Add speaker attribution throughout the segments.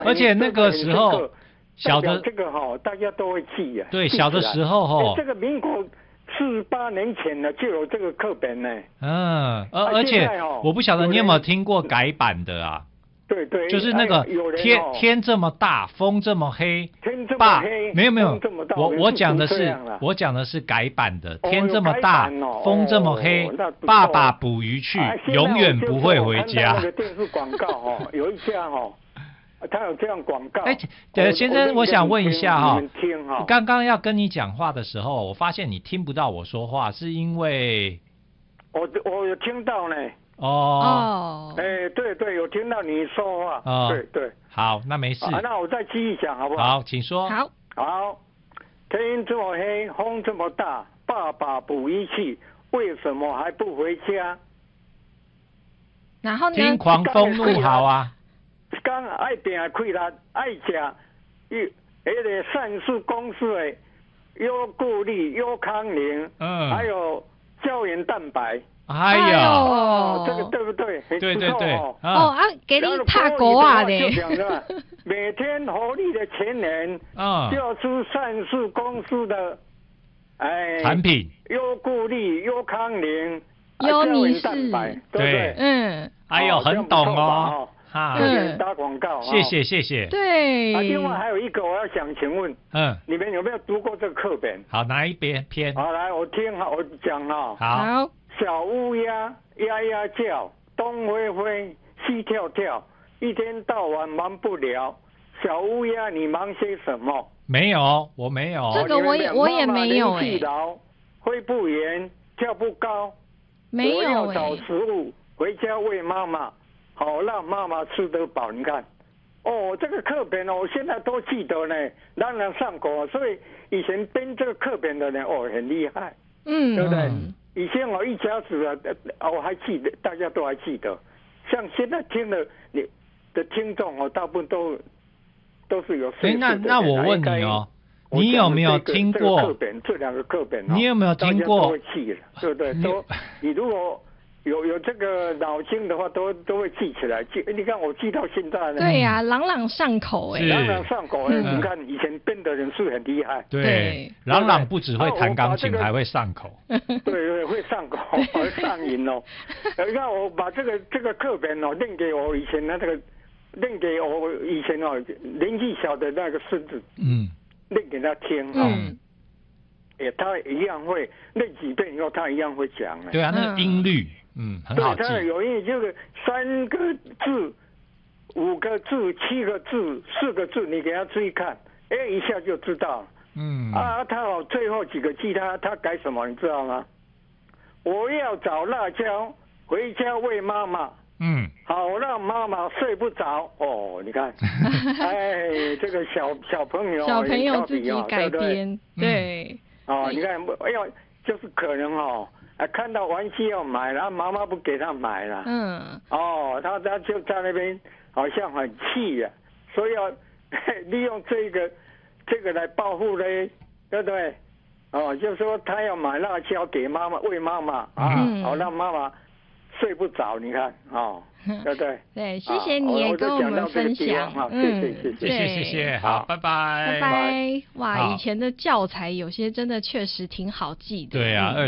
Speaker 1: 而且那个时候小的
Speaker 2: 这个哈，大家都会记啊。
Speaker 1: 对，小的时候哈，
Speaker 2: 这个民国48年前呢就有这个课本呢。
Speaker 1: 而且我不晓得你有没有听过改版的啊？
Speaker 2: 对对，
Speaker 1: 就是那个天这么大，风这么黑，爸，没有，我讲的是改版的，天这么大，风这么黑，爸爸捕鱼去，永远不会回家。
Speaker 2: 那个电视广告哦，有一家哦，他有这样广告。
Speaker 1: 先生，我想问一下哈，刚刚要跟你讲话的时候，我发现你听不到我说话，是因为
Speaker 2: 我有听到呢。对，有听到你说话。对，
Speaker 1: 好，那没事。
Speaker 2: 那我再继续讲好不好？
Speaker 1: 好，请说。
Speaker 2: 好，天这么黑，风这么大，爸爸捕鱼去，为什么还不回家？
Speaker 3: 然后呢？
Speaker 1: 听狂风怒号啊！
Speaker 2: 刚爱拼开力，爱吃那个上市公司的优固力、优康宁，还有胶原蛋白。
Speaker 1: 哎呀，
Speaker 2: 这个对不对？
Speaker 1: 对。
Speaker 3: 给你拍狗啊的。
Speaker 2: 每天活力的前年，调出上市公司的
Speaker 1: 产品，
Speaker 2: 优固力、优康宁、
Speaker 3: 优尼士，
Speaker 2: 对，
Speaker 1: 哎呦，很懂哦。
Speaker 2: 打广告，
Speaker 1: 谢谢。
Speaker 3: 对。
Speaker 2: 另外还有一个，我要想请问，你们有没有读过这个课本？
Speaker 1: 好，哪一篇？
Speaker 2: 好，来，我讲哈。
Speaker 1: 好。
Speaker 2: 小乌鸦呀呀叫，东飞飞，西跳跳，一天到晚忙不了。小乌鸦，你忙些什么？
Speaker 1: 没有，我没有。
Speaker 3: 这个我也没有
Speaker 2: 年纪老，飞不远，跳不高。
Speaker 3: 没有
Speaker 2: 我要找食物回家喂妈妈，好让妈妈吃得饱。你看，这个课本我现在都记得呢，朗朗上口。所以以前编这个课本的人很厉害，对不对？以前一家子我还记得，大家都还记得。像现在听了你的听众大部分都是有岁数的。
Speaker 1: 那我问你你有没有听过
Speaker 2: 这两个课本？
Speaker 1: 你有没有听过？
Speaker 2: 大家都会记了，对不对？你如果有这个脑筋的话，都会记起来。你看我记到现在呢。
Speaker 3: 对呀，朗朗上口
Speaker 2: 朗朗上口你看以前编的人是很厉害。
Speaker 1: 对，朗朗不只会弹钢琴，还会上口。
Speaker 2: 对，会上口，会上瘾哦。你看我把这个课本念给我以前念给我以前年纪小的那个孙子，念给他听他一样会念几遍以后，他一样会讲。
Speaker 1: 对啊，那个音律。很好记。
Speaker 2: 对，它有音就是3个字、5个字、7个字、4个字，你给他注意看，一下就知道。他最后几个字他改什么，你知道吗？我要找辣椒回家喂妈妈。好让妈妈睡不着。你看，这个小朋友
Speaker 3: 自己改编，对。
Speaker 2: 你看，就是可能看到玩具要买了，妈妈不给他买了。他就在那边好像很气呀，所以要利用这个来报复嘞，对不对？就是说他要买辣椒给妈妈喂妈妈好让妈妈睡不着。你看对不对？
Speaker 3: 对，谢谢你也跟我们分享。
Speaker 1: 谢谢，好，拜
Speaker 3: 拜。哇，以前的教材有些真的确实挺好记的。
Speaker 1: 对啊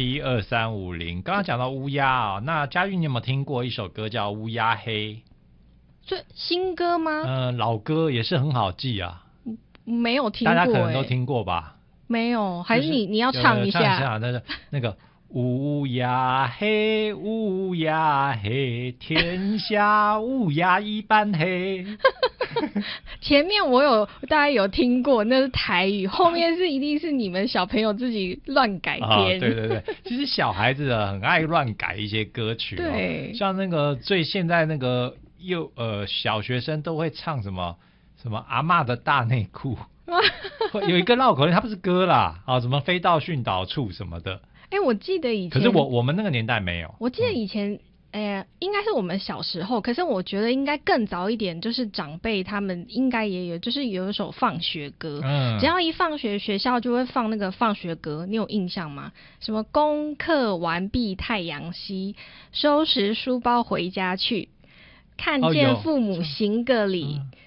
Speaker 1: ，2372350。刚刚讲到乌鸦那嘉玉你有没有听过一首歌叫《乌鸦黑》？
Speaker 3: 这新歌吗？
Speaker 1: 老歌也是很好记啊。
Speaker 3: 没有听过，
Speaker 1: 大家可能都听过吧？
Speaker 3: 没有，还是你要唱一下？
Speaker 1: 那个。乌鸦黑，乌鸦黑，天下乌鸦一般黑。
Speaker 3: 前面大家有听过，那是台语，后面一定是你们小朋友自己乱改编。
Speaker 1: 对，其实小孩子很爱乱改一些歌曲。对，像那个现在那个小学生都会唱什么阿嬷的大内裤，有一个绕口令，它不是歌啦，什么飞到训导处什么的。
Speaker 3: 我记得以前，
Speaker 1: 可是我们那个年代没有。
Speaker 3: 我记得以前，应该是我们小时候，可是我觉得应该更早一点，就是长辈他们应该也有，就是有一首放学歌，只要一放学，学校就会放那个放学歌，你有印象吗？什么功课完毕太阳西，收拾书包回家去，看见父母行个礼。